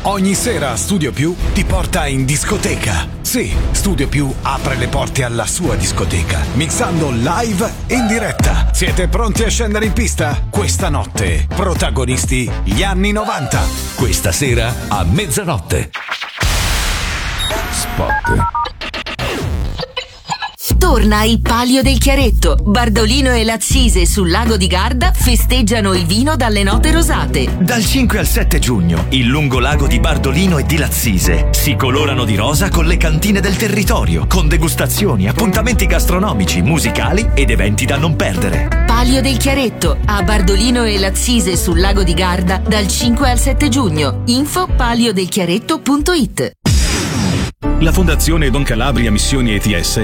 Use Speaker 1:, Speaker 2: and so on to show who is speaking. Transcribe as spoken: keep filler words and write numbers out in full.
Speaker 1: Ogni sera Studio Più ti porta in discoteca. Sì, Studio Più apre le porte alla sua discoteca, mixando live in diretta. Siete pronti a scendere in pista? Questa notte, protagonisti gli anni novanta.
Speaker 2: Questa sera a mezzanotte. Spot.
Speaker 3: Torna il Palio del Chiaretto. Bardolino e Lazzise sul lago di Garda festeggiano il vino dalle note rosate.
Speaker 4: Dal cinque al sette giugno, il lungolago di Bardolino e di Lazzise si colorano di rosa con le cantine del territorio, con degustazioni, appuntamenti gastronomici, musicali ed eventi da non perdere.
Speaker 3: Palio del Chiaretto a Bardolino e Lazzise sul lago di Garda dal cinque al sette giugno. Info paliodelchiaretto punto it.
Speaker 5: La Fondazione Don Calabria Missioni E T S